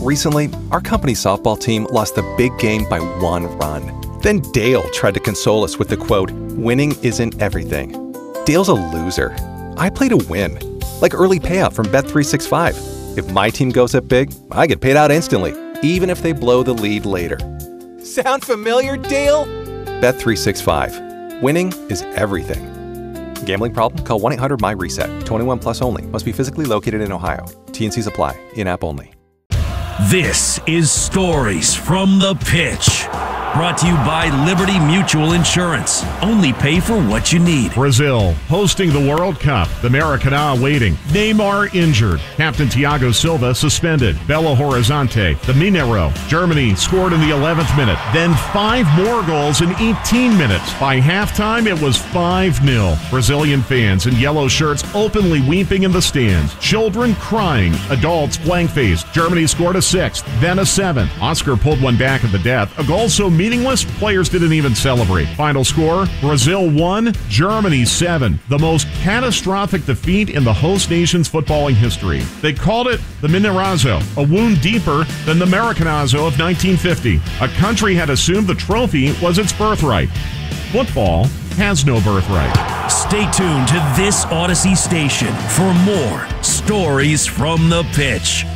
Recently, our company's softball team lost the big game by 1 run. Then Dale tried to console us with the quote, "Winning isn't everything." Dale's a loser. I play to win. Like early payout from Bet365. If my team goes up big, I get paid out instantly, even if they blow the lead later. Sound familiar, Dale? Bet365. Winning is everything. Gambling problem? Call 1-800-MY-RESET. 21 plus only. Must be physically located in Ohio. T&Cs apply. In-app only. This is Stories from the Pitch. Brought to you by Liberty Mutual Insurance. Only pay for what you need. Brazil hosting the World Cup. The Maracanã waiting. Neymar injured. Captain Thiago Silva suspended. Belo Horizonte. The Mineiro. Germany scored in the 11th minute. Then 5 more goals in 18 minutes. By halftime, it was 5-0. Brazilian fans in yellow shirts openly weeping in the stands. Children crying. Adults blank-faced. Germany scored a 6th, then a 7th. Oscar pulled one back at the death. A goal so meaningless, players didn't even celebrate. Final score, Brazil 1, Germany 7. The most catastrophic defeat in the host nation's footballing history. They called it the Mineirazo, a wound deeper than the Maracanazo of 1950. A country had assumed the trophy was its birthright. Football has no birthright. Stay tuned to this Odyssey station for more Stories from the Pitch.